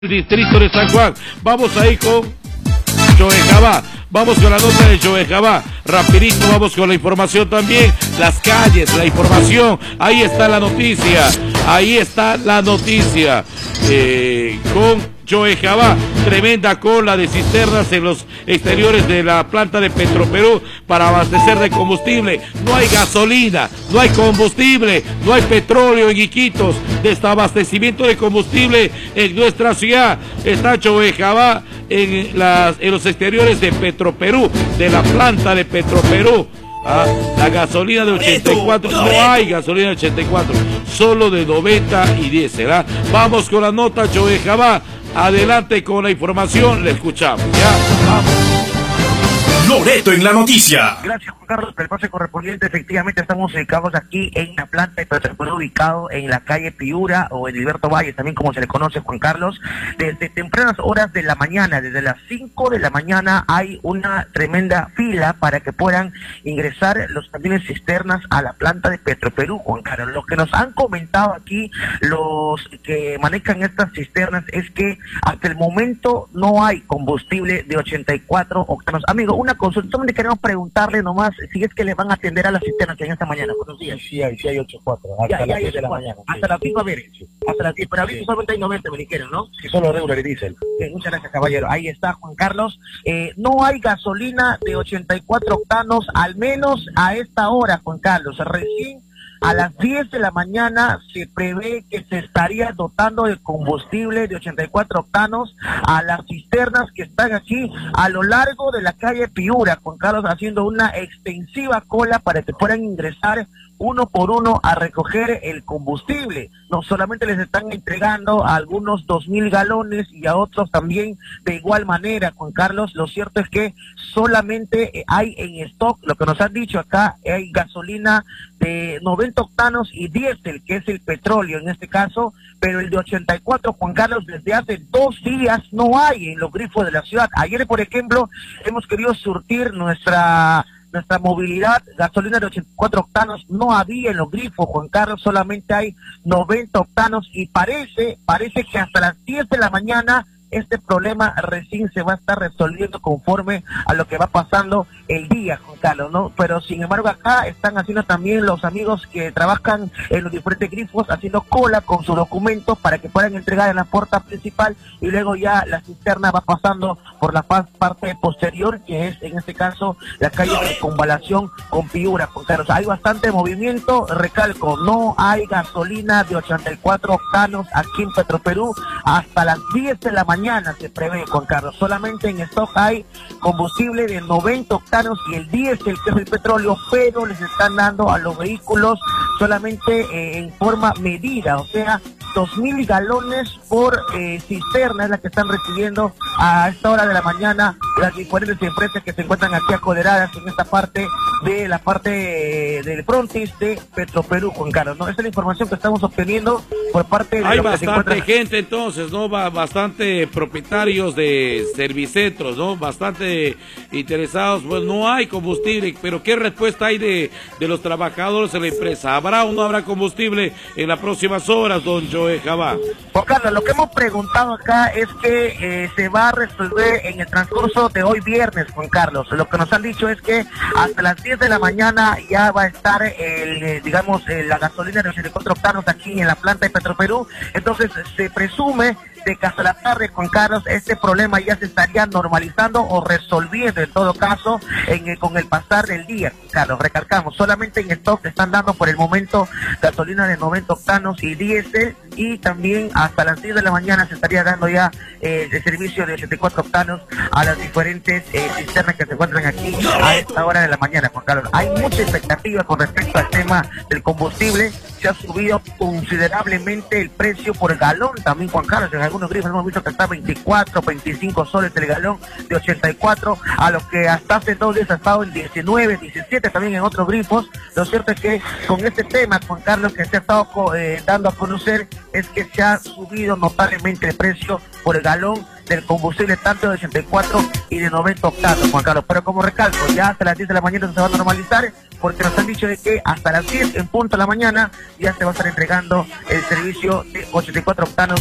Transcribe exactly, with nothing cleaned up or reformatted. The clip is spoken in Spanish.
Distrito de San Juan. Vamos ahí con Choejabá. Vamos con la nota de Choejabá. Rapidito vamos con la información también. Las calles, la información. Ahí está la noticia. Ahí está la noticia. Eh, con Choejabá, tremenda cola de cisternas en los exteriores de la planta de Petroperú para abastecer de combustible. No hay gasolina, no hay combustible, no hay petróleo en Iquitos. Desabastecimiento de combustible en nuestra ciudad. Está Choejabá en, las, en los exteriores de Petroperú, de la planta de Petroperú. Ah, la gasolina de ochenta y cuatro, no hay gasolina de ochenta y cuatro, solo de noventa y diez, ¿será? Vamos con la nota, Choejabá. Adelante con la información, le escuchamos. Ya, vamos. Loreto en la noticia. Gracias, Juan Carlos, por el pase correspondiente. Efectivamente estamos ubicados aquí en la planta de Petroperú, ubicado en la calle Piura o en Hilberto Valles, también como se le conoce, Juan Carlos. Desde tempranas horas de la mañana, desde las cinco de la mañana, hay una tremenda fila para que puedan ingresar los camiones cisternas a la planta de Petroperú, Juan Carlos. Lo que nos han comentado aquí los que manejan estas cisternas es que hasta el momento no hay combustible de ochenta y cuatro octanos. Amigo, una consulta, solamente queremos preguntarle nomás si es que le van a atender a las cisternas en esta mañana. Buenos días. Sí hay, sí hay ochenta y cuatro, hasta Ya, las ya, diez de la ya, mañana. hasta las cinco, a ver, hasta las diez, pero ahorita solamente hay noventa, me dijeron, ¿no? Sí, solo regular y diésel. Eh, muchas gracias, caballero. Ahí está, Juan Carlos. Eh, no hay gasolina de ochenta y cuatro octanos, al menos a esta hora, Juan Carlos. Recién a las diez de la mañana se prevé que se estaría dotando de combustible de ochenta y cuatro octanos a las cisternas que están aquí a lo largo de la calle Piura, Juan Carlos, haciendo una extensiva cola para que puedan ingresar uno por uno a recoger el combustible. No solamente les están entregando a algunos dos mil galones y a otros también de igual manera, Juan Carlos. Lo cierto es que solamente hay en stock, lo que nos han dicho acá, hay gasolina de noventa octanos y diésel, que es el petróleo en este caso, pero el de ochenta y cuatro, Juan Carlos, desde hace dos días no hay en los grifos de la ciudad. Ayer, por ejemplo, hemos querido surtir nuestra... nuestra movilidad, gasolina de ochenta y cuatro octanos no había en los grifos, Juan Carlos, solamente hay noventa octanos y parece, parece que hasta las diez de la mañana este problema recién se va a estar resolviendo conforme a lo que va pasando el día, Juan Carlos, ¿no? Pero sin embargo acá están haciendo también los amigos que trabajan en los diferentes grifos, haciendo cola con sus documentos para que puedan entregar en la puerta principal y luego ya la cisterna va pasando por la parte posterior, que es en este caso la calle de Convalación con Piura, Juan Carlos. Hay bastante movimiento, recalco, no hay gasolina de ochenta y cuatro octanos aquí en Petroperú hasta las diez de la mañana. Mañana se prevé, Juan Carlos. Solamente en stock hay combustible de noventa octanos y el diésel, que es el petróleo, pero les están dando a los vehículos solamente eh, en forma medida, o sea, dos mil galones por eh, cisterna es la que están recibiendo a esta hora de la mañana las diferentes empresas que se encuentran aquí acoleradas en esta parte de la parte eh, del frontis de Petroperú, Juan Carlos, ¿no? Esa es la información que estamos obteniendo por parte de... Hay lo que bastante se encuentran... gente entonces, ¿no? Va bastante propietarios de servicentros, ¿no? Bastante interesados, pues no hay combustible, pero ¿qué respuesta hay de, de los trabajadores en la empresa? ¿Habrá o no habrá combustible en las próximas horas, don Choejabá? Juan Carlos, lo que hemos preguntado acá es que eh, se va a resolver en el transcurso de hoy viernes, Juan Carlos. Lo que nos han dicho es que hasta las diez de la mañana ya va a estar, el, eh, digamos, eh, la gasolina de ochenta y cuatro octanos aquí en la planta de Petroperú. Entonces se presume de que hasta la tarde, Juan Carlos, este problema ya se estaría normalizando o resolviendo en todo caso en el, con el pasar del día, Carlos. Recalcamos, solamente en stock se están dando por el momento gasolina de noventa octanos y diésel, y también hasta las diez de la mañana se estaría dando ya eh, el servicio de ochenta y cuatro octanos a las diferentes eh, cisternas que se encuentran aquí a esta hora de la mañana, Juan Carlos. Hay mucha expectativa con respecto al tema del combustible. Se ha subido considerablemente el precio por galón también, Juan Carlos. En algunos grifos hemos visto que está veinticuatro, veinticinco soles el galón de ochenta y cuatro, a lo que hasta hace dos días ha estado en diecinueve, diecisiete también en otros grifos. Lo cierto es que con este tema, Juan Carlos, que se ha estado eh, dando a conocer, es que se ha subido notablemente el precio por el galón del combustible, tanto de ochenta y cuatro y de noventa octanos, Juan Carlos. Pero como recalco, ya hasta las diez de la mañana se va a normalizar, porque nos han dicho de que hasta las diez en punto de la mañana ya se va a estar entregando el servicio de ochenta y cuatro octanos